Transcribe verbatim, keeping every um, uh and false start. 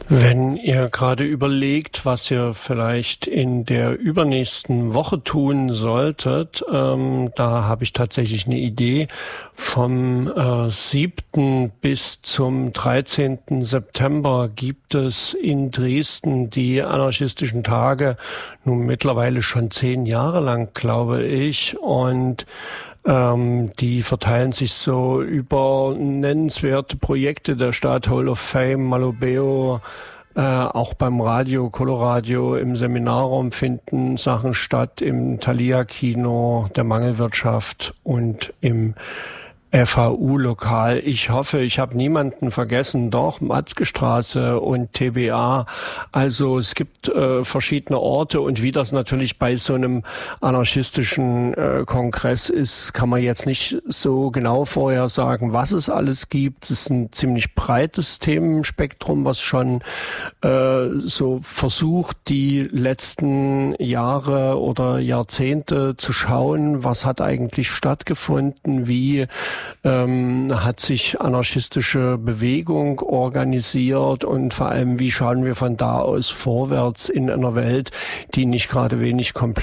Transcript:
Wenn ihr gerade überlegt, was ihr vielleicht in der übernächsten Woche tun solltet, ähm, da habe ich tatsächlich eine Idee. Vom äh, siebten bis zum dreizehnten September gibt es in Dresden die anarchistischen Tage, nun mittlerweile schon zehn Jahre lang, glaube ich, und Ähm, die verteilen sich so über nennenswerte Projekte der Stadt, Hall of Fame, Malobeo, äh, auch beim Radio, Coloradio, im Seminarraum finden Sachen statt, im Thalia-Kino, der Mangelwirtschaft und im F H U-Lokal. Ich hoffe, ich habe niemanden vergessen. Doch, Matzke-Straße und T B A. Also es gibt äh, verschiedene Orte, und wie das natürlich bei so einem anarchistischen äh, Kongress ist, kann man jetzt nicht so genau vorher sagen, was es alles gibt. Es ist ein ziemlich breites Themenspektrum, was schon äh, so versucht, die letzten Jahre oder Jahrzehnte zu schauen, was hat eigentlich stattgefunden, wie Ähm, hat sich anarchistische Bewegung organisiert, und vor allem, wie schauen wir von da aus vorwärts in einer Welt, die nicht gerade wenig komplex